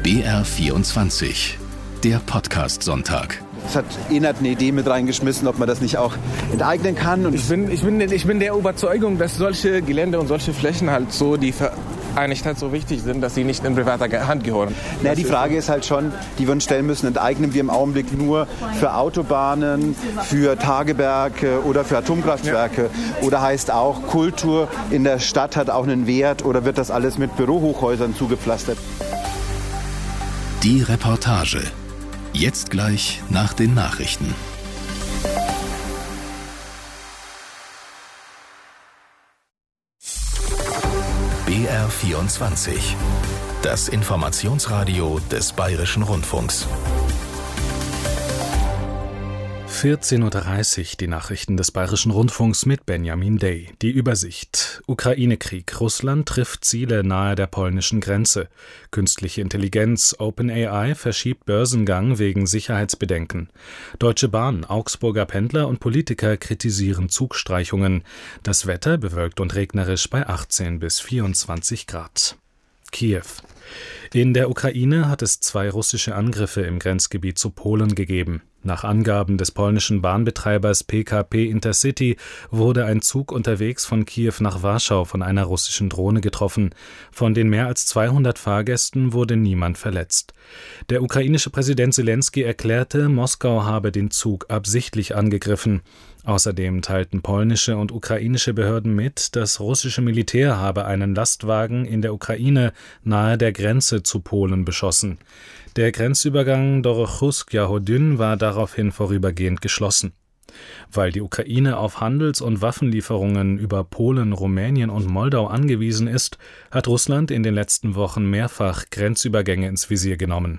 BR24, der Podcast-Sonntag. Es hat Enert eine Idee mit reingeschmissen, ob man das nicht auch enteignen kann. Und ich bin der Überzeugung, dass solche Gelände und solche Flächen halt so die Vereinigtheit so wichtig sind, dass sie nicht in privater Hand gehören. Die Frage ist halt schon, die wir uns stellen müssen, enteignen wir im Augenblick nur für Autobahnen, für Tagewerke oder für Atomkraftwerke? Ja. Oder heißt auch, Kultur in der Stadt hat auch einen Wert, oder wird das alles mit Bürohochhäusern zugepflastert? Die Reportage. Jetzt gleich nach den Nachrichten. BR24. Das Informationsradio des Bayerischen Rundfunks. 14:30 Uhr, die Nachrichten des Bayerischen Rundfunks mit Benjamin Day. Die Übersicht. Ukraine-Krieg. Russland trifft Ziele nahe der polnischen Grenze. Künstliche Intelligenz. OpenAI verschiebt Börsengang wegen Sicherheitsbedenken. Deutsche Bahn. Augsburger Pendler und Politiker kritisieren Zugstreichungen. Das Wetter bewölkt und regnerisch bei 18 bis 24 Grad. Kiew. In der Ukraine hat es 2 russische Angriffe im Grenzgebiet zu Polen gegeben. Nach Angaben des polnischen Bahnbetreibers PKP Intercity wurde ein Zug unterwegs von Kiew nach Warschau von einer russischen Drohne getroffen. Von den mehr als 200 Fahrgästen wurde niemand verletzt. Der ukrainische Präsident Selenskyj erklärte, Moskau habe den Zug absichtlich angegriffen. Außerdem teilten polnische und ukrainische Behörden mit, das russische Militär habe einen Lastwagen in der Ukraine nahe der Grenze zu Polen beschossen. Der Grenzübergang Dorochusk-Jahodyn war daraufhin vorübergehend geschlossen. Weil die Ukraine auf Handels- und Waffenlieferungen über Polen, Rumänien und Moldau angewiesen ist, hat Russland in den letzten Wochen mehrfach Grenzübergänge ins Visier genommen.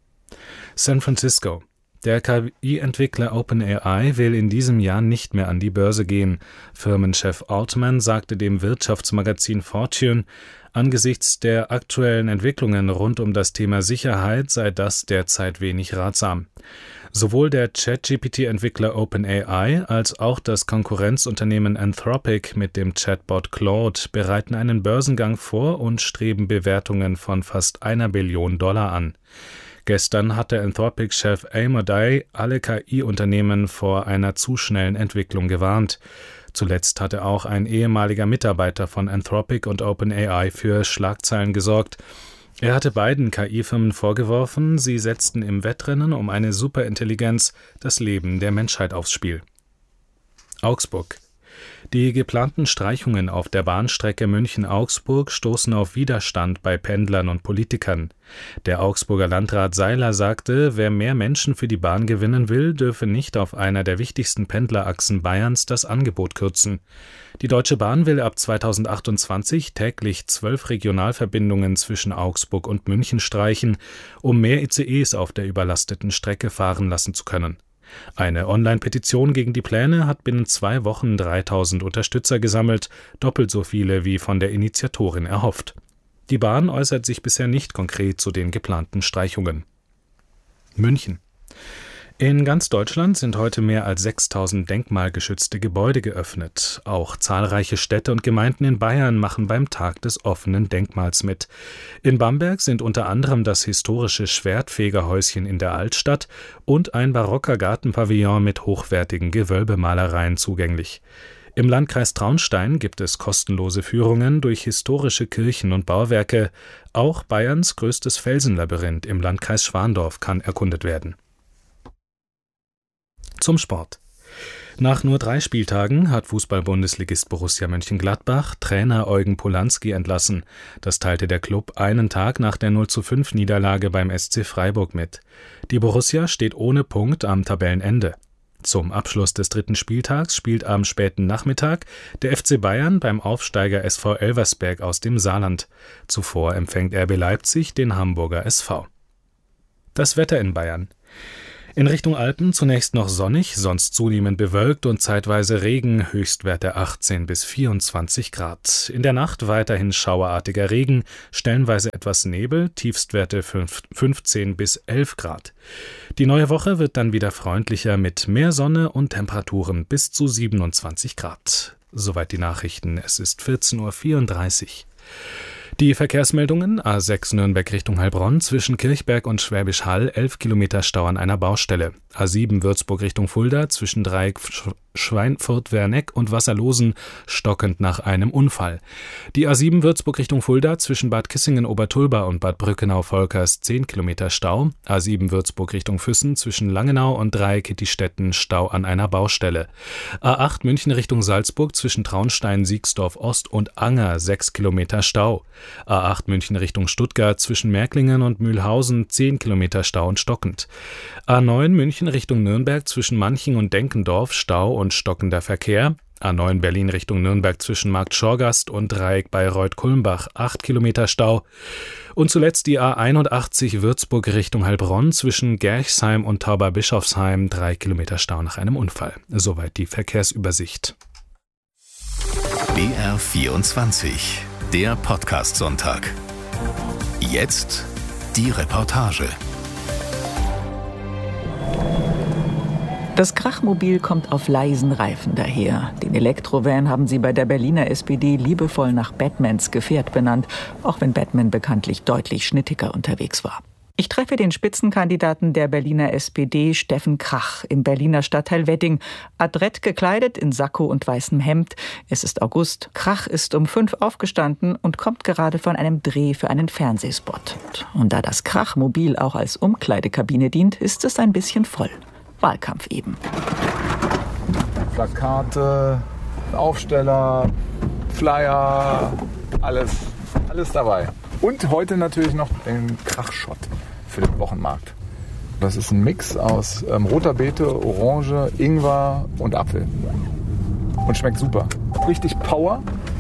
San Francisco. Der KI-Entwickler OpenAI will in diesem Jahr nicht mehr an die Börse gehen. Firmenchef Altman sagte dem Wirtschaftsmagazin Fortune, angesichts der aktuellen Entwicklungen rund um das Thema Sicherheit sei das derzeit wenig ratsam. Sowohl der ChatGPT-Entwickler OpenAI als auch das Konkurrenzunternehmen Anthropic mit dem Chatbot Claude bereiten einen Börsengang vor und streben Bewertungen von fast $1 Billion an. Gestern hatte Anthropic-Chef Amodei alle KI-Unternehmen vor einer zu schnellen Entwicklung gewarnt. Zuletzt hatte auch ein ehemaliger Mitarbeiter von Anthropic und OpenAI für Schlagzeilen gesorgt. Er hatte beiden KI-Firmen vorgeworfen, sie setzten im Wettrennen um eine Superintelligenz das Leben der Menschheit aufs Spiel. Augsburg. Die geplanten Streichungen auf der Bahnstrecke München-Augsburg stoßen auf Widerstand bei Pendlern und Politikern. Der Augsburger Landrat Seiler sagte, wer mehr Menschen für die Bahn gewinnen will, dürfe nicht auf einer der wichtigsten Pendlerachsen Bayerns das Angebot kürzen. Die Deutsche Bahn will ab 2028 täglich 12 Regionalverbindungen zwischen Augsburg und München streichen, um mehr ICEs auf der überlasteten Strecke fahren lassen zu können. Eine Online-Petition gegen die Pläne hat binnen 2 Wochen 3000 Unterstützer gesammelt, doppelt so viele wie von der Initiatorin erhofft. Die Bahn äußert sich bisher nicht konkret zu den geplanten Streichungen. München. In ganz Deutschland sind heute mehr als 6000 denkmalgeschützte Gebäude geöffnet. Auch zahlreiche Städte und Gemeinden in Bayern machen beim Tag des offenen Denkmals mit. In Bamberg sind unter anderem das historische Schwertfegerhäuschen in der Altstadt und ein barocker Gartenpavillon mit hochwertigen Gewölbemalereien zugänglich. Im Landkreis Traunstein gibt es kostenlose Führungen durch historische Kirchen und Bauwerke. Auch Bayerns größtes Felsenlabyrinth im Landkreis Schwandorf kann erkundet werden. Zum Sport. Nach nur 3 Spieltagen hat Fußball-Bundesligist Borussia Mönchengladbach Trainer Eugen Polanski entlassen. Das teilte der Klub einen Tag nach der 0:5-Niederlage beim SC Freiburg mit. Die Borussia steht ohne Punkt am Tabellenende. Zum Abschluss des 3. Spieltags spielt am späten Nachmittag der FC Bayern beim Aufsteiger SV Elversberg aus dem Saarland. Zuvor empfängt RB Leipzig den Hamburger SV. Das Wetter in Bayern. In Richtung Alpen zunächst noch sonnig, sonst zunehmend bewölkt und zeitweise Regen, Höchstwerte 18 bis 24 Grad. In der Nacht weiterhin schauerartiger Regen, stellenweise etwas Nebel, Tiefstwerte 15 bis 11 Grad. Die neue Woche wird dann wieder freundlicher mit mehr Sonne und Temperaturen bis zu 27 Grad. Soweit die Nachrichten, es ist 14:34 Uhr. Die Verkehrsmeldungen: A6 Nürnberg Richtung Heilbronn, zwischen Kirchberg und Schwäbisch Hall 11 Kilometer Stau an einer Baustelle. A7 Würzburg Richtung Fulda, zwischen Dreieck Schweinfurt-Werneck und Wasserlosen stockend nach einem Unfall. Die A7 Würzburg Richtung Fulda, zwischen Bad Kissingen-Obertulba und Bad Brückenau-Volkers 10 Kilometer Stau. A7 Würzburg Richtung Füssen, zwischen Langenau und Dreieck-Kittistetten Stau an einer Baustelle. A8 München Richtung Salzburg, zwischen Traunstein, Siegsdorf Ost und Anger 6 Kilometer Stau. A8 München Richtung Stuttgart, zwischen Märklingen und Mühlhausen 10 Kilometer Stau und stockend. A9 München Richtung Nürnberg, zwischen Manching und Denkendorf Stau und stockender Verkehr. A9 Berlin Richtung Nürnberg, zwischen Markt Schorgast und Dreieck Bayreuth-Kulmbach 8 Kilometer Stau. Und zuletzt die A81 Würzburg Richtung Heilbronn, zwischen Gerchsheim und Tauberbischofsheim 3 Kilometer Stau nach einem Unfall. Soweit die Verkehrsübersicht. BR24, der Podcast-Sonntag. Jetzt die Reportage. Das Krachmobil kommt auf leisen Reifen daher. Den Elektrovan haben sie bei der Berliner SPD liebevoll nach Batmans Gefährt benannt, auch wenn Batman bekanntlich deutlich schnittiger unterwegs war. Ich treffe den Spitzenkandidaten der Berliner SPD, Steffen Krach, im Berliner Stadtteil Wedding. Adrett gekleidet in Sakko und weißem Hemd. Es ist August. Krach ist um 5 aufgestanden und kommt gerade von einem Dreh für einen Fernsehspot. Und da das Krachmobil auch als Umkleidekabine dient, ist es ein bisschen voll. Wahlkampf eben. Plakate, Aufsteller, Flyer, alles dabei. Und heute natürlich noch den Krachshot für den Wochenmarkt. Das ist ein Mix aus roter Beete, Orange, Ingwer und Apfel. Und schmeckt super. Richtig Power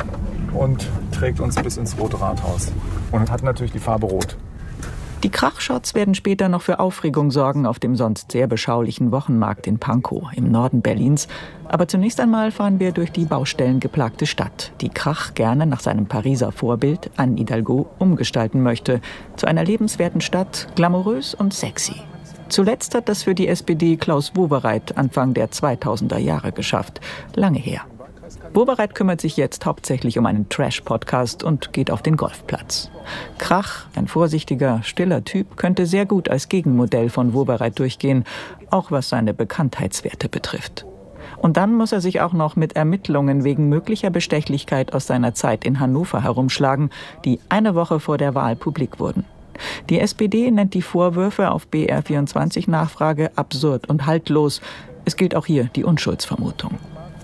und trägt uns bis ins Rote Rathaus. Und hat natürlich die Farbe Rot. Die Krachshots werden später noch für Aufregung sorgen auf dem sonst sehr beschaulichen Wochenmarkt in Pankow im Norden Berlins. Aber zunächst einmal fahren wir durch die baustellengeplagte Stadt, die Krach gerne nach seinem Pariser Vorbild Anne Hidalgo umgestalten möchte. Zu einer lebenswerten Stadt, glamourös und sexy. Zuletzt hat das für die SPD Klaus Wowereit Anfang der 2000er Jahre geschafft. Lange her. Wowereit kümmert sich jetzt hauptsächlich um einen Trash-Podcast und geht auf den Golfplatz. Krach, ein vorsichtiger, stiller Typ, könnte sehr gut als Gegenmodell von Wowereit durchgehen, auch was seine Bekanntheitswerte betrifft. Und dann muss er sich auch noch mit Ermittlungen wegen möglicher Bestechlichkeit aus seiner Zeit in Hannover herumschlagen, die eine Woche vor der Wahl publik wurden. Die SPD nennt die Vorwürfe auf BR24 Nachfrage absurd und haltlos. Es gilt auch hier die Unschuldsvermutung.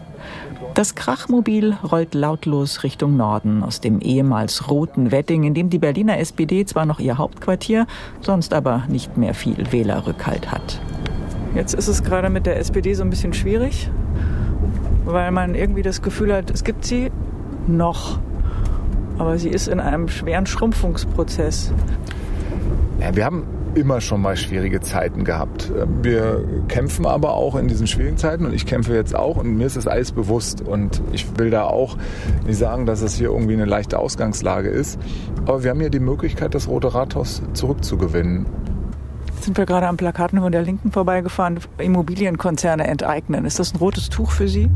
Das Krachmobil rollt lautlos Richtung Norden aus dem ehemals roten Wedding, in dem die Berliner SPD zwar noch ihr Hauptquartier, sonst aber nicht mehr viel Wählerrückhalt hat. Jetzt ist es gerade mit der SPD so ein bisschen schwierig, weil man irgendwie das Gefühl hat, es gibt sie noch, aber sie ist in einem schweren Schrumpfungsprozess. Ja, wir haben immer schon mal schwierige Zeiten gehabt. Wir kämpfen aber auch in diesen schwierigen Zeiten und ich kämpfe jetzt auch und mir ist das alles bewusst und ich will da auch nicht sagen, dass es hier irgendwie eine leichte Ausgangslage ist, aber wir haben hier die Möglichkeit, das Rote Rathaus zurückzugewinnen. Jetzt sind wir gerade am Plakaten von der Linken vorbeigefahren, Immobilienkonzerne enteignen. Ist das ein rotes Tuch für Sie?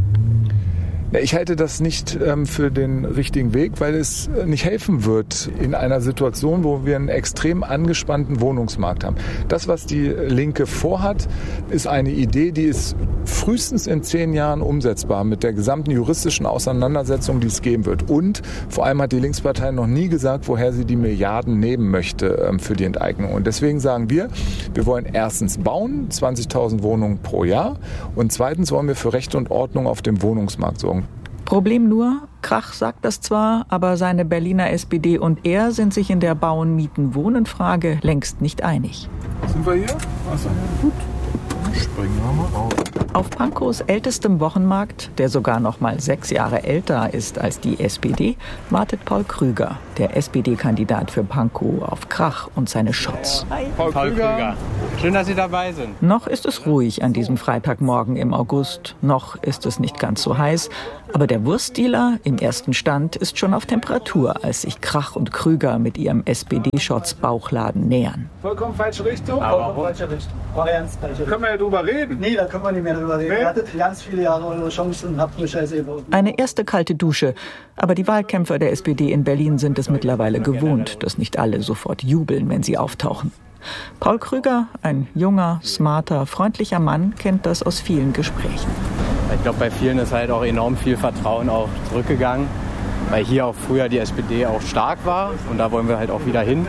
Ich halte das nicht für den richtigen Weg, weil es nicht helfen wird in einer Situation, wo wir einen extrem angespannten Wohnungsmarkt haben. Das, was die Linke vorhat, ist eine Idee, die ist frühestens in 10 Jahren umsetzbar mit der gesamten juristischen Auseinandersetzung, die es geben wird. Und vor allem hat die Linkspartei noch nie gesagt, woher sie die Milliarden nehmen möchte für die Enteignung. Und deswegen sagen wir wollen erstens bauen, 20.000 Wohnungen pro Jahr. Und zweitens wollen wir für Recht und Ordnung auf dem Wohnungsmarkt sorgen. Problem nur, Krach sagt das zwar, aber seine Berliner SPD und er sind sich in der Bauen-Mieten-Wohnen-Frage längst nicht einig. Sind wir hier? Also, gut. Springen wir mal raus. Auf Pankows ältestem Wochenmarkt, der sogar noch mal 6 Jahre älter ist als die SPD, wartet Paul Krüger, der SPD-Kandidat für Pankow, auf Krach und seine Shots. Hi. Paul Krüger. Schön, dass Sie dabei sind. Noch ist es ruhig an diesem Freitagmorgen im August. Noch ist es nicht ganz so heiß. Aber der Wurstdealer im ersten Stand ist schon auf Temperatur, als sich Krach und Krüger mit ihrem SPD-Shots-Bauchladen nähern. Vollkommen falsche Richtung. Vollkommen falsche Richtung. Können wir ja drüber reden? Nee, da können wir nicht mehr drüber Ihr hattet ganz viele Jahre eure Chancen und habt euch also überhaupt. Eine erste kalte Dusche. Aber die Wahlkämpfer der SPD in Berlin sind es mittlerweile gewohnt, dass nicht alle sofort jubeln, wenn sie auftauchen. Paul Krüger, ein junger, smarter, freundlicher Mann, kennt das aus vielen Gesprächen. Ich glaube, bei vielen ist halt auch enorm viel Vertrauen auch zurückgegangen, weil hier auch früher die SPD auch stark war und da wollen wir halt auch wieder hin.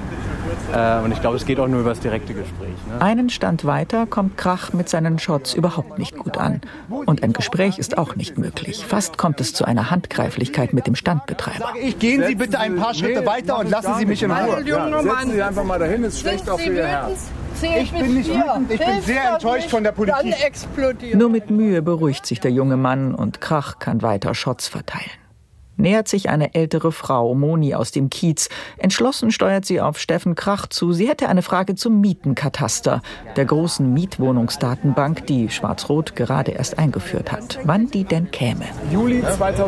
Und ich glaube, es geht auch nur über das direkte Gespräch. Ne? Einen Stand weiter kommt Krach mit seinen Shots überhaupt nicht gut an. Und ein Gespräch ist auch nicht möglich. Fast kommt es zu einer Handgreiflichkeit mit dem Standbetreiber. Gehen Sie bitte ein paar Schritte weiter und lassen Sie mich in Ruhe. Setzen Sie einfach mal dahin, ist schlecht auch für Ihr Herz. Ich bin nicht wütend, ich bin sehr enttäuscht von der Politik. Nur mit Mühe beruhigt sich der junge Mann und Krach kann weiter Shots verteilen. Nähert sich eine ältere Frau, Moni aus dem Kiez. Entschlossen steuert sie auf Steffen Krach zu. Sie hätte eine Frage zum Mietenkataster, der großen Mietwohnungsdatenbank, die Schwarz-Rot gerade erst eingeführt hat. Wann die denn käme? Juli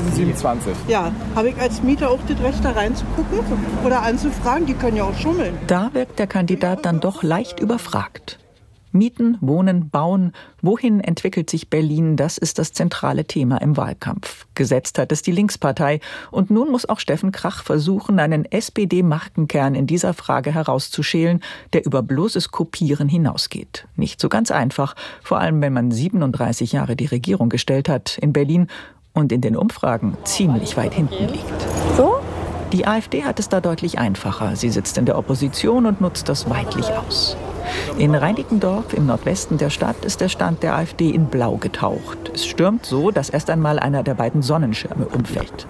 2027. Ja, habe ich als Mieter auch das Recht, da reinzugucken oder anzufragen? Die können ja auch schummeln. Da wirkt der Kandidat dann doch leicht überfragt. Mieten, Wohnen, Bauen. Wohin entwickelt sich Berlin? Das ist das zentrale Thema im Wahlkampf. Gesetzt hat es die Linkspartei. Und nun muss auch Steffen Krach versuchen, einen SPD-Markenkern in dieser Frage herauszuschälen, der über bloßes Kopieren hinausgeht. Nicht so ganz einfach, vor allem wenn man 37 Jahre die Regierung gestellt hat in Berlin und in den Umfragen ziemlich weit hinten liegt. So? Die AfD hat es da deutlich einfacher. Sie sitzt in der Opposition und nutzt das weidlich aus. In Reinickendorf im Nordwesten der Stadt ist der Stand der AfD in Blau getaucht. Es stürmt so, dass erst einmal einer der beiden Sonnenschirme umfällt.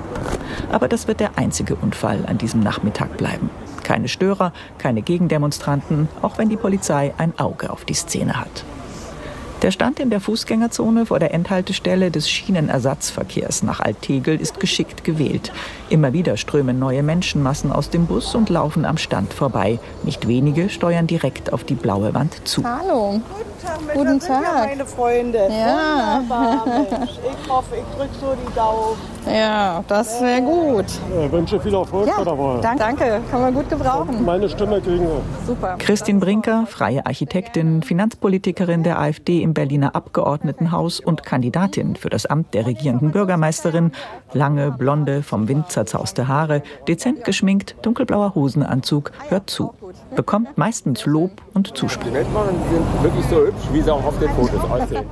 Aber das wird der einzige Unfall an diesem Nachmittag bleiben. Keine Störer, keine Gegendemonstranten, auch wenn die Polizei ein Auge auf die Szene hat. Der Stand in der Fußgängerzone vor der Endhaltestelle des Schienenersatzverkehrs nach Alt-Tegel ist geschickt gewählt. Immer wieder strömen neue Menschenmassen aus dem Bus und laufen am Stand vorbei. Nicht wenige steuern direkt auf die blaue Wand zu. Hallo. Guten Tag. Meine Freunde. Ja. Mensch. Ich hoffe, ich drücke so die Daumen. Ja, das wäre gut. Ich wünsche viel Erfolg bei der Wahl. Danke, kann man gut gebrauchen. Und meine Stimme kriegen wir. Super. Christine Brinker, freie Architektin, Finanzpolitikerin der AfD im Berliner Abgeordnetenhaus und Kandidatin für das Amt der regierenden Bürgermeisterin. Lange, blonde, vom Wind zerzauste Haare, dezent geschminkt, dunkelblauer Hosenanzug, hört zu. Bekommt meistens Lob und Zuspruch. Die Weltmachen sind wirklich so hübsch, wie sie auch auf den Fotos aussehen.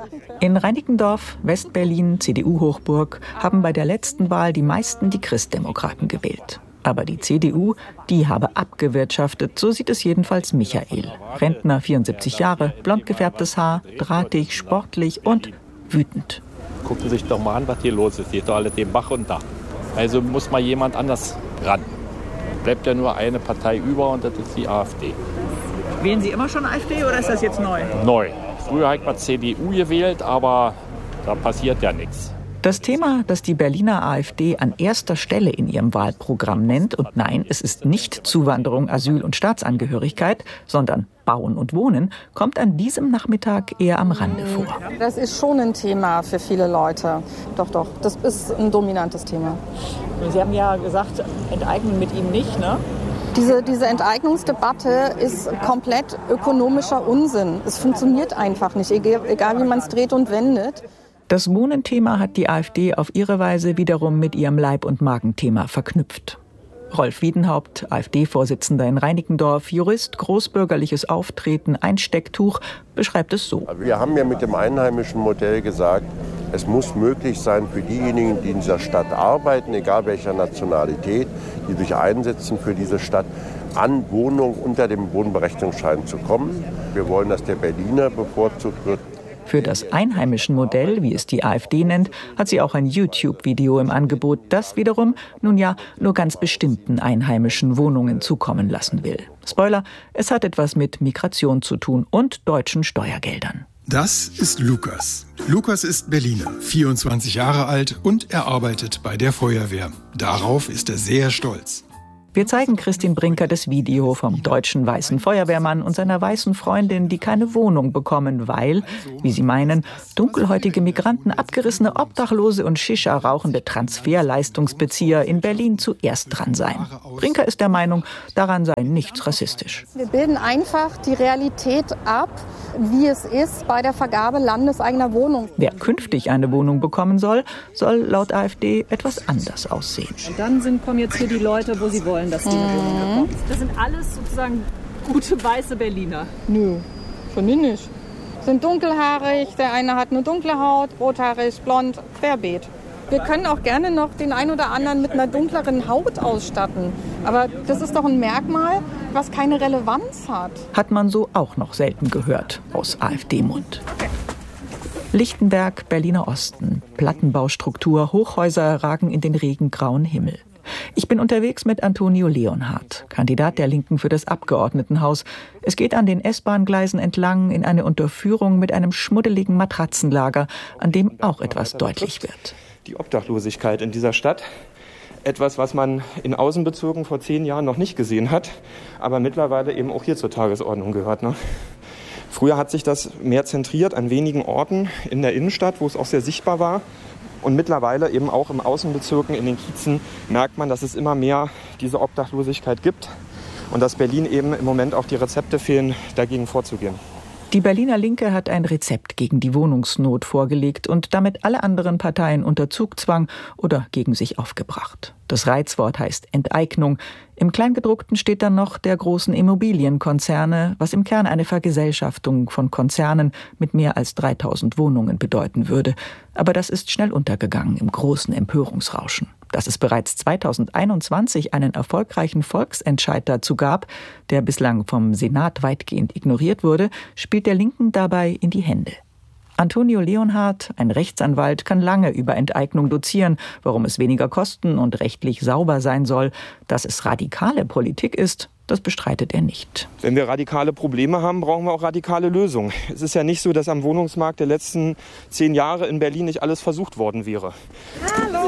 In Reinickendorf, West-Berlin, CDU-Hochburg, haben bei der letzten Wahl die meisten die Christdemokraten gewählt. Aber die CDU, die habe abgewirtschaftet, so sieht es jedenfalls Michael. Rentner, 74 Jahre, blond gefärbtes Haar, drahtig, sportlich und wütend. Gucken Sie sich doch mal an, was hier los ist. Hier ist doch alles den Bach runter. Also muss mal jemand anders ran. Bleibt ja nur eine Partei über und das ist die AfD. Wählen Sie immer schon AfD oder ist das jetzt neu? Neu. Früher hat man CDU gewählt, aber da passiert ja nichts. Das Thema, das die Berliner AfD an erster Stelle in ihrem Wahlprogramm nennt, und nein, es ist nicht Zuwanderung, Asyl und Staatsangehörigkeit, sondern Bauen und Wohnen, kommt an diesem Nachmittag eher am Rande vor. Das ist schon ein Thema für viele Leute. Doch, das ist ein dominantes Thema. Sie haben ja gesagt, enteignen mit ihm nicht, ne? Diese Enteignungsdebatte ist komplett ökonomischer Unsinn. Es funktioniert einfach nicht, egal wie man es dreht und wendet. Das Wohnenthema hat die AfD auf ihre Weise wiederum mit ihrem Leib- und Magenthema verknüpft. Rolf Wiedenhaupt, AfD-Vorsitzender in Reinickendorf, Jurist, großbürgerliches Auftreten, Einstecktuch, beschreibt es so. Wir haben ja mit dem einheimischen Modell gesagt, es muss möglich sein für diejenigen, die in dieser Stadt arbeiten, egal welcher Nationalität, die sich einsetzen für diese Stadt, an Wohnungen unter dem Wohnberechtigungsschein zu kommen. Wir wollen, dass der Berliner bevorzugt wird. Für das einheimischen Modell, wie es die AfD nennt, hat sie auch ein YouTube-Video im Angebot, das wiederum, nun ja, nur ganz bestimmten einheimischen Wohnungen zukommen lassen will. Spoiler, es hat etwas mit Migration zu tun und deutschen Steuergeldern. Das ist Lukas. Lukas ist Berliner, 24 Jahre alt und er arbeitet bei der Feuerwehr. Darauf ist er sehr stolz. Wir zeigen Christine Brinker das Video vom deutschen weißen Feuerwehrmann und seiner weißen Freundin, die keine Wohnung bekommen, weil, wie sie meinen, dunkelhäutige Migranten, abgerissene Obdachlose und Shisha rauchende Transferleistungsbezieher in Berlin zuerst dran seien. Brinker ist der Meinung, daran sei nichts rassistisch. Wir bilden einfach die Realität ab, wie es ist bei der Vergabe landeseigener Wohnungen. Wer künftig eine Wohnung bekommen soll, soll laut AfD etwas anders aussehen. Und dann kommen jetzt hier die Leute, wo sie wollen, dass die eine Wohnung bekommen. Das sind alles sozusagen gute weiße Berliner. Nö, finde ich nicht. Sind dunkelhaarig, der eine hat eine dunkle Haut, rothaarig, blond, querbeet. Wir können auch gerne noch den einen oder anderen mit einer dunkleren Haut ausstatten. Aber das ist doch ein Merkmal, was keine Relevanz hat. Hat man so auch noch selten gehört aus AfD-Mund. Lichtenberg, Berliner Osten. Plattenbaustruktur, Hochhäuser ragen in den regengrauen Himmel. Ich bin unterwegs mit Antonio Leonhardt, Kandidat der Linken für das Abgeordnetenhaus. Es geht an den S-Bahn-Gleisen entlang in eine Unterführung mit einem schmuddeligen Matratzenlager, an dem auch etwas deutlich wird. Die Obdachlosigkeit in dieser Stadt. Etwas, was man in Außenbezirken vor 10 Jahren noch nicht gesehen hat, aber mittlerweile eben auch hier zur Tagesordnung gehört. Ne? Früher hat sich das mehr zentriert an wenigen Orten in der Innenstadt, wo es auch sehr sichtbar war. Und mittlerweile eben auch im Außenbezirken, in den Kiezen, merkt man, dass es immer mehr diese Obdachlosigkeit gibt und dass Berlin eben im Moment auch die Rezepte fehlen, dagegen vorzugehen. Die Berliner Linke hat ein Rezept gegen die Wohnungsnot vorgelegt und damit alle anderen Parteien unter Zugzwang oder gegen sich aufgebracht. Das Reizwort heißt Enteignung. Im Kleingedruckten steht dann noch der großen Immobilienkonzerne, was im Kern eine Vergesellschaftung von Konzernen mit mehr als 3000 Wohnungen bedeuten würde. Aber das ist schnell untergegangen im großen Empörungsrauschen. Dass es bereits 2021 einen erfolgreichen Volksentscheid dazu gab, der bislang vom Senat weitgehend ignoriert wurde, spielt der Linken dabei in die Hände. Antonio Leonhardt, ein Rechtsanwalt, kann lange über Enteignung dozieren, warum es weniger kosten und rechtlich sauber sein soll. Dass es radikale Politik ist, das bestreitet er nicht. Wenn wir radikale Probleme haben, brauchen wir auch radikale Lösungen. Es ist ja nicht so, dass am Wohnungsmarkt der letzten 10 Jahre in Berlin nicht alles versucht worden wäre. Hallo,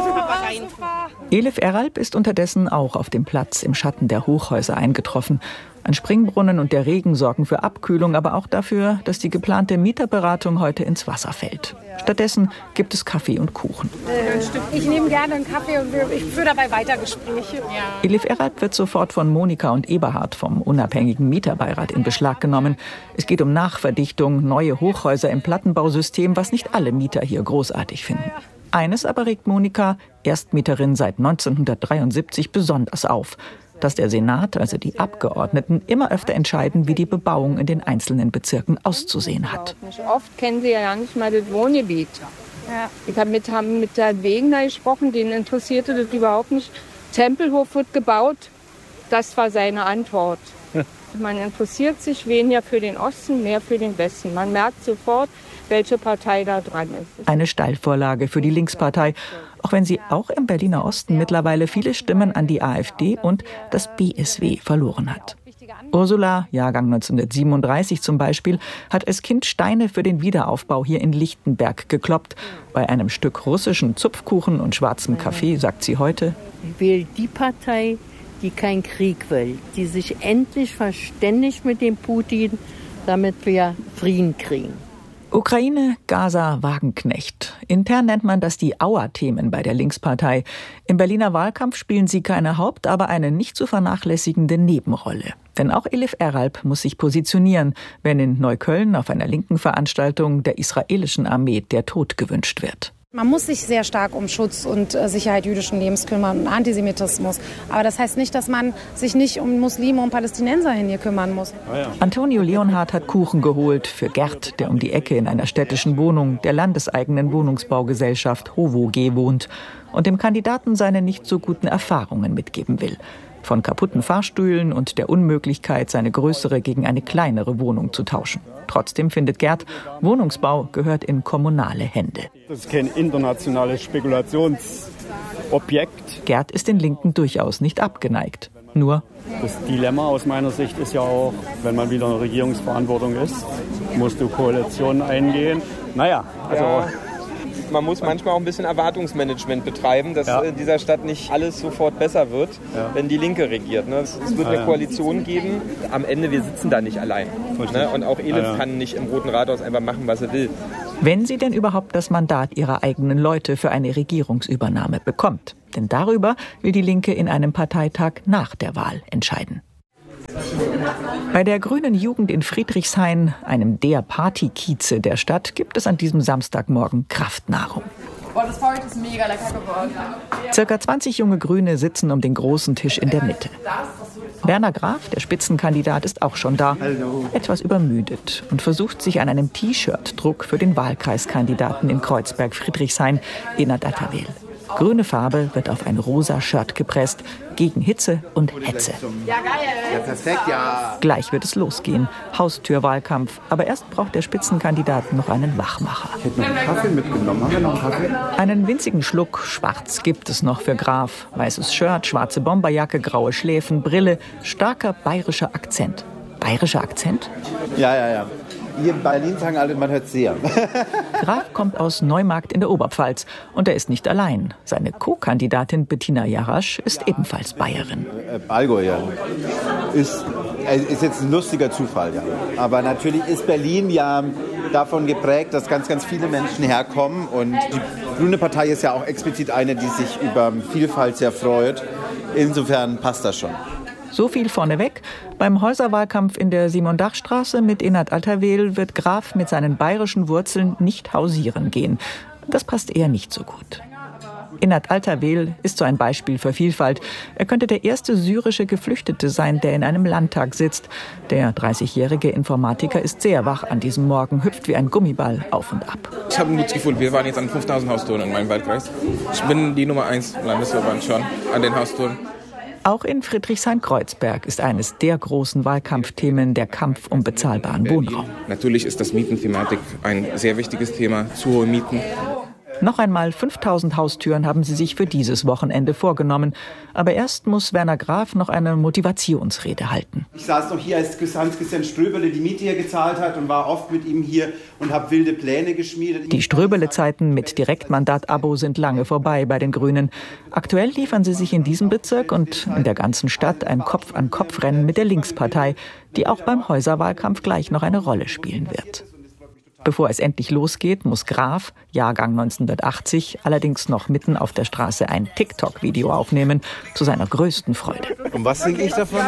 Elif Eralp ist unterdessen auch auf dem Platz im Schatten der Hochhäuser eingetroffen. Ein Springbrunnen und der Regen sorgen für Abkühlung, aber auch dafür, dass die geplante Mieterberatung heute ins Wasser fällt. Stattdessen gibt es Kaffee und Kuchen. Ich nehme gerne einen Kaffee und ich führe dabei weiter Gespräche. Ja. Elif Eralp wird sofort von Monika und Eberhard vom unabhängigen Mieterbeirat in Beschlag genommen. Es geht um Nachverdichtung, neue Hochhäuser im Plattenbausystem, was nicht alle Mieter hier großartig finden. Eines aber regt Monika, Erstmieterin seit 1973, besonders auf: dass der Senat, also die Abgeordneten, immer öfter entscheiden, wie die Bebauung in den einzelnen Bezirken auszusehen hat. Oft kennen sie ja nicht mal das Wohngebiet. Ja. Ich habe mit der Wegener gesprochen, den interessierte das überhaupt nicht. Tempelhof wird gebaut, das war seine Antwort. Man interessiert sich weniger für den Osten, mehr für den Westen. Man merkt sofort, welche Partei da dran ist. Eine Steilvorlage für die Linkspartei, auch wenn sie auch im Berliner Osten mittlerweile viele Stimmen an die AfD und das BSW verloren hat. Ursula, Jahrgang 1937 zum Beispiel, hat als Kind Steine für den Wiederaufbau hier in Lichtenberg gekloppt. Bei einem Stück russischen Zupfkuchen und schwarzem Kaffee sagt sie heute: Ich wähle die Partei, die keinen Krieg will, die sich endlich verständigt mit dem Putin, damit wir Frieden kriegen. Ukraine, Gaza, Wagenknecht. Intern nennt man das die Auer-Themen bei der Linkspartei. Im Berliner Wahlkampf spielen sie keine Haupt-, aber eine nicht zu vernachlässigende Nebenrolle. Denn auch Elif Eralp muss sich positionieren, wenn in Neukölln auf einer linken Veranstaltung der israelischen Armee der Tod gewünscht wird. Man muss sich sehr stark um Schutz und Sicherheit jüdischen Lebens kümmern und Antisemitismus. Aber das heißt nicht, dass man sich nicht um Muslime und Palästinenser hier kümmern muss. Antonio Leonhardt hat Kuchen geholt für Gerd, der um die Ecke in einer städtischen Wohnung der landeseigenen Wohnungsbaugesellschaft HOVOG wohnt und dem Kandidaten seine nicht so guten Erfahrungen mitgeben will. Von kaputten Fahrstühlen und der Unmöglichkeit, seine größere gegen eine kleinere Wohnung zu tauschen. Trotzdem findet Gerd, Wohnungsbau gehört in kommunale Hände. Das ist kein internationales Spekulationsobjekt. Gerd ist den Linken durchaus nicht abgeneigt. Nur: Das Dilemma aus meiner Sicht ist ja auch, wenn man wieder in Regierungsverantwortung ist, musst du Koalitionen eingehen. Naja, also Man muss manchmal auch ein bisschen Erwartungsmanagement betreiben, dass in dieser Stadt nicht alles sofort besser wird, wenn die Linke regiert. Ne? Es wird eine Koalition geben. Am Ende, wir sitzen da nicht allein. Ne? Und auch Elif kann nicht im Roten Rathaus einfach machen, was er will. Wenn sie denn überhaupt das Mandat ihrer eigenen Leute für eine Regierungsübernahme bekommt. Denn darüber will die Linke in einem Parteitag nach der Wahl entscheiden. Bei der Grünen Jugend in Friedrichshain, einem der Partykieze der Stadt, gibt es an diesem Samstagmorgen Kraftnahrung. Boah, das Porridge ist mega lecker geworden. Circa 20 junge Grüne sitzen um den großen Tisch in der Mitte. Werner Graf, der Spitzenkandidat, ist auch schon da, etwas übermüdet und versucht sich an einem T-Shirt-Druck für den Wahlkreiskandidaten in Kreuzberg-Friedrichshain, Enad Atabeel. Grüne Farbe wird auf ein rosa Shirt gepresst, gegen Hitze und Hetze. Ja, geil. Ja, perfekt, ja. Gleich wird es losgehen. Haustürwahlkampf. Aber erst braucht der Spitzenkandidat noch einen Wachmacher. Ich hätte noch einen Kaffee mitgenommen. Haben wir noch einen Kaffee? Einen winzigen Schluck Schwarz gibt es noch für Graf. Weißes Shirt, schwarze Bomberjacke, graue Schläfen, Brille, starker bayerischer Akzent. Bayerischer Akzent? Ja. Hier in Berlin sagen alle, man hört sehr. Graf kommt aus Neumarkt in der Oberpfalz und er ist nicht allein. Seine Co-Kandidatin Bettina Jarasch ist ebenfalls Bayerin. Allgäu, ja. Ist jetzt ein lustiger Zufall, ja. Aber natürlich ist Berlin ja davon geprägt, dass ganz, ganz viele Menschen herkommen. Und die Grüne Partei ist ja auch explizit eine, die sich über Vielfalt sehr freut. Insofern passt das schon. So viel vorneweg. Beim Häuserwahlkampf in der Simon-Dach-Straße mit Enad Atabeel wird Graf mit seinen bayerischen Wurzeln nicht hausieren gehen. Das passt eher nicht so gut. Enad Atabeel ist so ein Beispiel für Vielfalt. Er könnte der erste syrische Geflüchtete sein, der in einem Landtag sitzt. Der 30-jährige Informatiker ist sehr wach an diesem Morgen, hüpft wie ein Gummiball auf und ab. Ich habe einen Mut gefunden. Wir waren jetzt an 5000 Haustouren in meinem Wahlkreis. Ich bin die Nummer 1 im Landesverband schon an den Haustouren. Auch in Friedrichshain-Kreuzberg ist eines der großen Wahlkampfthemen der Kampf um bezahlbaren Wohnraum. Natürlich ist das Mietenthematik ein sehr wichtiges Thema, zu hohe Mieten. Noch einmal 5000 Haustüren haben sie sich für dieses Wochenende vorgenommen. Aber erst muss Werner Graf noch eine Motivationsrede halten. Ich saß noch hier, als Hans-Christian Ströberle die Miete hier gezahlt hat und war oft mit ihm hier und habe wilde Pläne geschmiedet. Die Ströberle-Zeiten mit Direktmandat-Abo sind lange vorbei bei den Grünen. Aktuell liefern sie sich in diesem Bezirk und in der ganzen Stadt ein Kopf-an-Kopf-Rennen mit der Linkspartei, die auch beim Häuserwahlkampf gleich noch eine Rolle spielen wird. Bevor es endlich losgeht, muss Graf, Jahrgang 1980, allerdings noch mitten auf der Straße ein TikTok-Video aufnehmen, zu seiner größten Freude. Und was singe ich davon?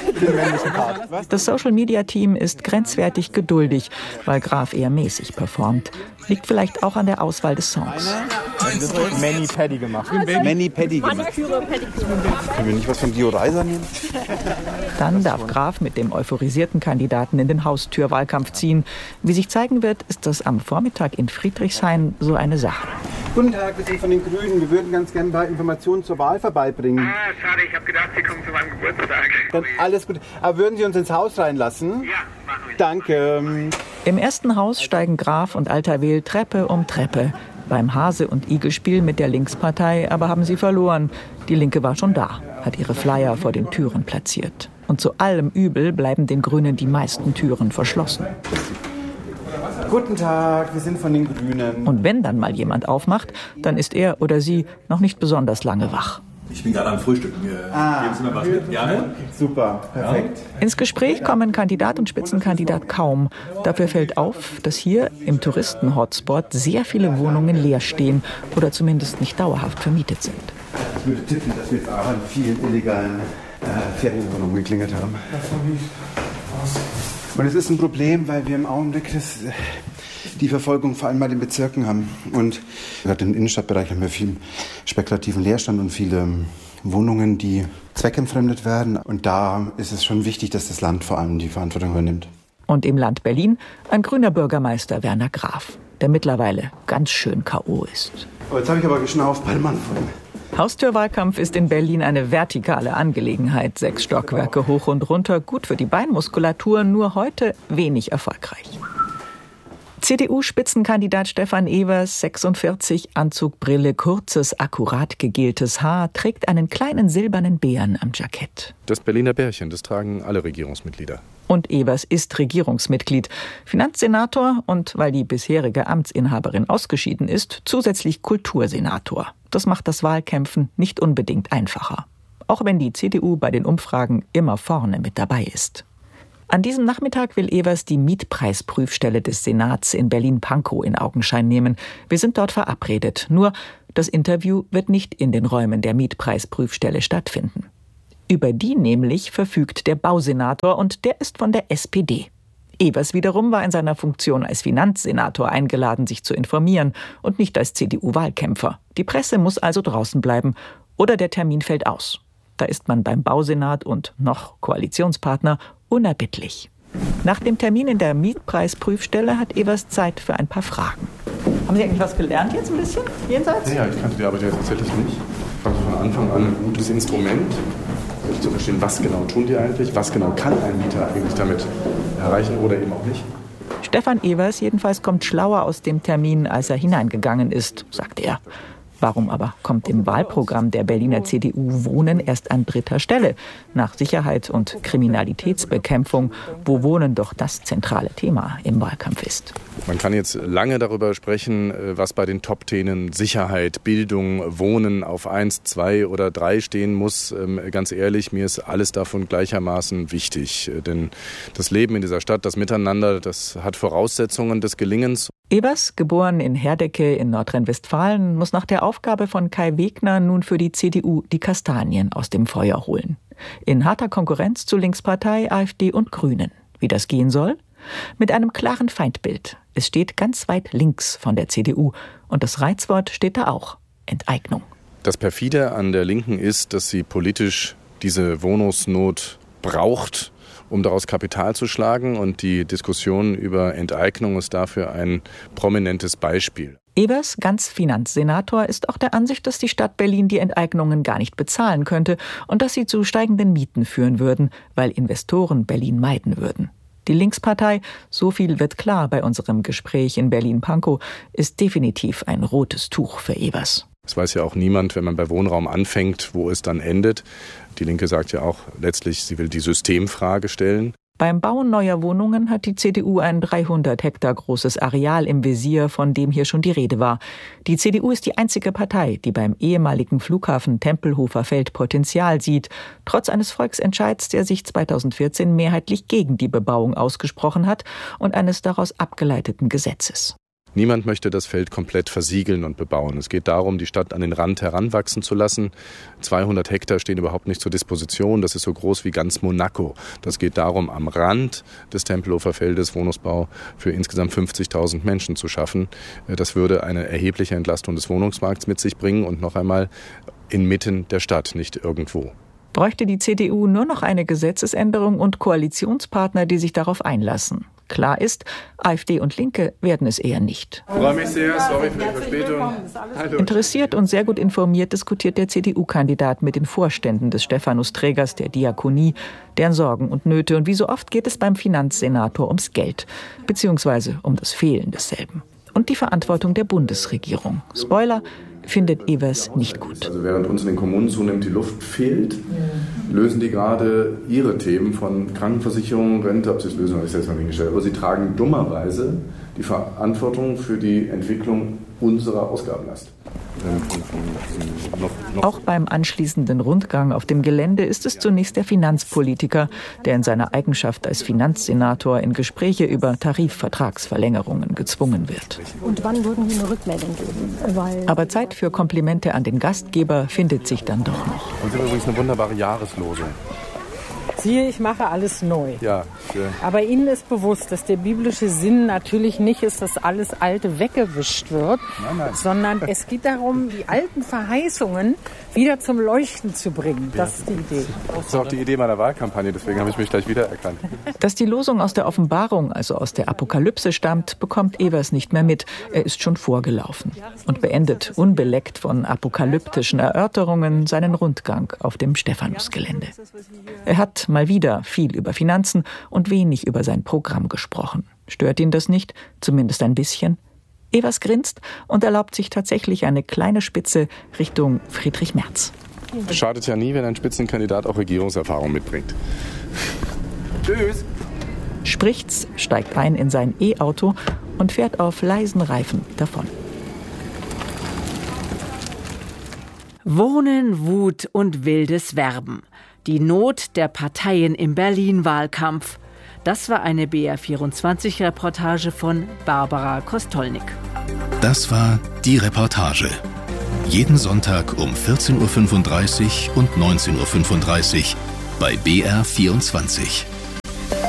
Das Social-Media-Team ist grenzwertig geduldig, weil Graf eher mäßig performt. Liegt vielleicht auch an der Auswahl des Songs. Mani-Paddy gemacht. Mani-Paddy gemacht. Können wir nicht was von Dio Reiser nehmen? Dann darf Graf mit dem euphorisierten Kandidaten in den Haustürwahlkampf ziehen. Wie sich zeigen wird, ist das am Vormittag in Friedrichshain so eine Sache. Guten Tag, wir sind von den Grünen. Wir würden ganz gerne ein paar Informationen zur Wahl vorbeibringen. Ah, schade, ich habe gedacht, Sie kommen zu meinem Geburtstag. Dann alles gut. Aber würden Sie uns ins Haus reinlassen? Ja, machen wir. Danke. Im ersten Haus steigen Graf und Atabeel Treppe um Treppe. Beim Hase- und Igel-Spiel mit der Linkspartei aber haben sie verloren. Die Linke war schon da, hat ihre Flyer vor den Türen platziert. Und zu allem Übel bleiben den Grünen die meisten Türen verschlossen. Guten Tag, wir sind von den Grünen. Und wenn dann mal jemand aufmacht, dann ist er oder sie noch nicht besonders lange wach. Ich bin gerade am Frühstück. Geben Sie mir was mit? Ja, super, perfekt. Ins Gespräch kommen Kandidat und Spitzenkandidat kaum. Dafür fällt auf, dass hier im Touristen-Hotspot sehr viele Wohnungen leer stehen oder zumindest nicht dauerhaft vermietet sind. Ich würde tippen, dass wir jetzt auch an vielen illegalen Ferienwohnungen geklingelt haben. Und es ist ein Problem, weil wir im Augenblick die Verfolgung vor allem bei den Bezirken haben. Und gerade im Innenstadtbereich haben wir viel spekulativen Leerstand und viele Wohnungen, die zweckentfremdet werden. Und da ist es schon wichtig, dass das Land vor allem die Verantwortung übernimmt. Und im Land Berlin ein grüner Bürgermeister Werner Graf, der mittlerweile ganz schön K.O. ist. Oh, jetzt habe ich aber geschnauft bei dem Mann vorhin. Haustürwahlkampf ist in Berlin eine vertikale Angelegenheit. 6 Stockwerke hoch und runter, gut für die Beinmuskulatur, nur heute wenig erfolgreich. CDU-Spitzenkandidat Stefan Evers, 46, Anzug, Brille, kurzes, akkurat gegeltes Haar, trägt einen kleinen silbernen Bären am Jackett. Das Berliner Bärchen, das tragen alle Regierungsmitglieder. Und Evers ist Regierungsmitglied, Finanzsenator und, weil die bisherige Amtsinhaberin ausgeschieden ist, zusätzlich Kultursenator. Das macht das Wahlkämpfen nicht unbedingt einfacher. Auch wenn die CDU bei den Umfragen immer vorne mit dabei ist. An diesem Nachmittag will Evers die Mietpreisprüfstelle des Senats in Berlin-Pankow in Augenschein nehmen. Wir sind dort verabredet. Nur, das Interview wird nicht in den Räumen der Mietpreisprüfstelle stattfinden. Über die nämlich verfügt der Bausenator und der ist von der SPD. Evers wiederum war in seiner Funktion als Finanzsenator eingeladen, sich zu informieren und nicht als CDU-Wahlkämpfer. Die Presse muss also draußen bleiben oder der Termin fällt aus. Da ist man beim Bausenat und noch Koalitionspartner unerbittlich. Nach dem Termin in der Mietpreisprüfstelle hat Evers Zeit für ein paar Fragen. Haben Sie eigentlich was gelernt jetzt ein bisschen jenseits? Ja, ich kannte die Arbeit ja tatsächlich nicht. Also von Anfang an ein gutes Instrument, zu verstehen, was genau tun die eigentlich, was genau kann ein Mieter eigentlich damit erreichen oder eben auch nicht. Stefan Evers jedenfalls kommt schlauer aus dem Termin, als er hineingegangen ist, sagt er. Warum aber kommt im Wahlprogramm der Berliner CDU Wohnen erst an dritter Stelle? Nach Sicherheit und Kriminalitätsbekämpfung, wo Wohnen doch das zentrale Thema im Wahlkampf ist. Man kann jetzt lange darüber sprechen, was bei den Top-Themen Sicherheit, Bildung, Wohnen auf 1, 2 oder 3 stehen muss. Ganz ehrlich, mir ist alles davon gleichermaßen wichtig. Denn das Leben in dieser Stadt, das Miteinander, das hat Voraussetzungen des Gelingens. Evers, geboren in Herdecke in Nordrhein-Westfalen, muss nach der Aufgabe von Kai Wegner nun für die CDU die Kastanien aus dem Feuer holen. In harter Konkurrenz zu Linkspartei, AfD und Grünen. Wie das gehen soll? Mit einem klaren Feindbild. Es steht ganz weit links von der CDU. Und das Reizwort steht da auch: Enteignung. Das Perfide an der Linken ist, dass sie politisch diese Wohnungsnot braucht, um daraus Kapital zu schlagen. Und die Diskussion über Enteignung ist dafür ein prominentes Beispiel. Evers, ganz Finanzsenator, ist auch der Ansicht, dass die Stadt Berlin die Enteignungen gar nicht bezahlen könnte und dass sie zu steigenden Mieten führen würden, weil Investoren Berlin meiden würden. Die Linkspartei, so viel wird klar bei unserem Gespräch in Berlin-Pankow, ist definitiv ein rotes Tuch für Evers. Es weiß ja auch niemand, wenn man bei Wohnraum anfängt, wo es dann endet. Die Linke sagt ja auch letztlich, sie will die Systemfrage stellen. Beim Bauen neuer Wohnungen hat die CDU ein 300 Hektar großes Areal im Visier, von dem hier schon die Rede war. Die CDU ist die einzige Partei, die beim ehemaligen Flughafen Tempelhofer Feld Potenzial sieht, trotz eines Volksentscheids, der sich 2014 mehrheitlich gegen die Bebauung ausgesprochen hat und eines daraus abgeleiteten Gesetzes. Niemand möchte das Feld komplett versiegeln und bebauen. Es geht darum, die Stadt an den Rand heranwachsen zu lassen. 200 Hektar stehen überhaupt nicht zur Disposition. Das ist so groß wie ganz Monaco. Das geht darum, am Rand des Tempelhofer Feldes Wohnungsbau für insgesamt 50.000 Menschen zu schaffen. Das würde eine erhebliche Entlastung des Wohnungsmarkts mit sich bringen und noch einmal inmitten der Stadt, nicht irgendwo. Bräuchte die CDU nur noch eine Gesetzesänderung und Koalitionspartner, die sich darauf einlassen. Klar ist, AfD und Linke werden es eher nicht. Ich freue mich sehr, sorry für die Verspätung. Hallo. Interessiert und sehr gut informiert diskutiert der CDU-Kandidat mit den Vorständen des Stephanusträgers, der Diakonie, deren Sorgen und Nöte. Und wie so oft geht es beim Finanzsenator ums Geld, beziehungsweise um das Fehlen desselben. Und die Verantwortung der Bundesregierung. Spoiler: findet Evers nicht gut. Also während uns in den Kommunen zunehmend die Luft fehlt, lösen die gerade ihre Themen von Krankenversicherung, Rente, ob sie es lösen, habe ich selbst mal hingestellt, aber sie tragen dummerweise die Verantwortung für die Entwicklung unserer Ausgabenlast. Auch beim anschließenden Rundgang auf dem Gelände ist es zunächst der Finanzpolitiker, der in seiner Eigenschaft als Finanzsenator in Gespräche über Tarifvertragsverlängerungen gezwungen wird. Und wann würden Sie eine Rückmeldung geben? Aber Zeit für Komplimente an den Gastgeber findet sich dann doch noch. Und Sie haben übrigens eine wunderbare Jahreslosung. Siehe, ich mache alles neu. Ja, aber Ihnen ist bewusst, dass der biblische Sinn natürlich nicht ist, dass alles Alte weggewischt wird, sondern es geht darum, die alten Verheißungen wieder zum Leuchten zu bringen. Das ist die Idee. Das ist auch die Idee meiner Wahlkampagne, deswegen habe ich mich gleich wiedererkannt. Dass die Losung aus der Offenbarung, also aus der Apokalypse stammt, bekommt Evers nicht mehr mit. Er ist schon vorgelaufen und beendet, unbeleckt von apokalyptischen Erörterungen, seinen Rundgang auf dem Stephanusgelände. Er hat mal wieder viel über Finanzen und wenig über sein Programm gesprochen. Stört ihn das nicht? Zumindest ein bisschen? Evers grinst und erlaubt sich tatsächlich eine kleine Spitze Richtung Friedrich Merz. Schadet ja nie, wenn ein Spitzenkandidat auch Regierungserfahrung mitbringt. Tschüss. Spricht's, steigt ein in sein E-Auto und fährt auf leisen Reifen davon. Wohnen, Wut und wildes Werben. Die Not der Parteien im Berlin-Wahlkampf. Das war eine BR24-Reportage von Barbara Kostolnik. Das war die Reportage. Jeden Sonntag um 14.35 Uhr und 19.35 Uhr bei BR24.